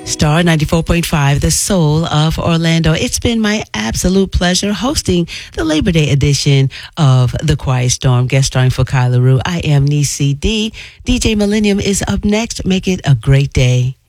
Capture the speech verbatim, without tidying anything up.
Star ninety-four point five, the soul of Orlando. It's been my absolute pleasure hosting the Labor Day edition of The Quiet Storm, guest starring for Kyla Rue. I am Nisi D. D J Millennium is up next. Make it a great day.